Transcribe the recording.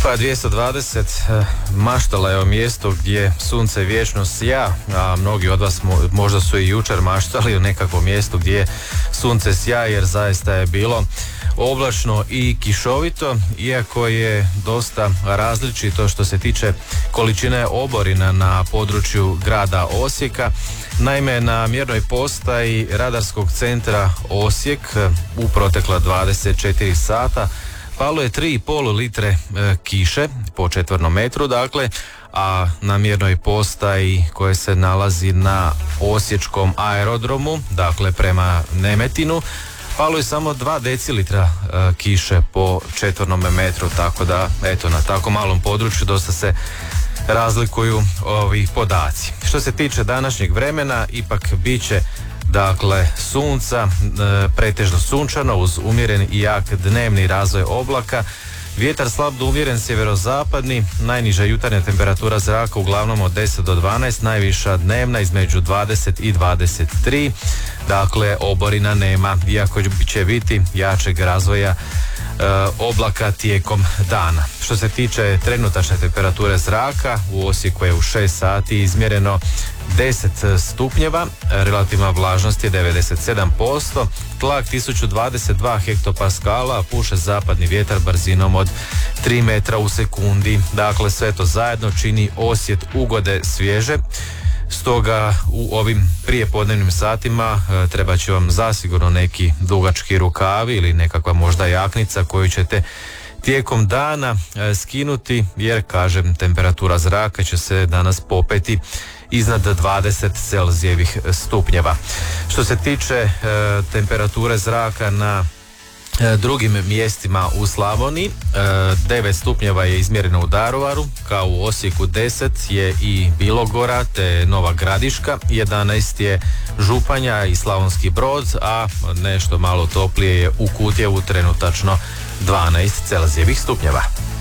Pa 220 maštala je o mjestu gdje sunce vječno sja, a mnogi od vas možda su i jučer maštali u nekakvom mjestu gdje sunce sja, jer zaista je bilo oblačno i kišovito, iako je dosta različito što se tiče količine oborina na području grada Osijeka. Naime, na mjernoj postaji Radarskog centra Osijek u protekla 24 sata palo je 3,5 litre kiše po četvornom metru, dakle, a na mjernoj postaji koja se nalazi na Osječkom aerodromu, dakle prema Nemetinu, palo je samo 2 decilitra kiše po četvornom metru, tako da, eto, na tako malom području dosta se razlikuju ovi podaci. Što se tiče današnjeg vremena, ipak bit će, dakle, sunca, pretežno sunčano uz umjeren i jak dnevni razvoj oblaka. Vjetar slab do umjeren sjeverozapadni, najniža jutarnja temperatura zraka uglavnom od 10 do 12, najviša dnevna između 20 i 23. Dakle, oborina nema, iako će biti jačeg razvoja oblaka tijekom dana. Što se tiče trenutačne temperature zraka, u Osijeku je u 6 sati izmjereno 10 stupnjeva, relativna vlažnost je 97%, tlak 1022 hektopaskala, puše zapadni vjetar brzinom od 3 metra u sekundi. Dakle, sve to zajedno čini osjet ugode svježe. Stoga u ovim prijepodnevnim satima treba će vam zasigurno neki dugački rukavi ili nekakva možda jaknica koju ćete tijekom dana skinuti, jer, kažem, temperatura zraka će se danas popeti iznad 20 celzijevih stupnjeva. Što se tiče temperature zraka na drugim mjestima u Slavoniji, 9 stupnjeva je izmjereno u Daruvaru, kao u Osijeku 10 je i Bilogora te Nova Gradiška, 11 je Županja i Slavonski Brod, a nešto malo toplije je u Kutjevu, trenutačno 12 celzijevih stupnjeva.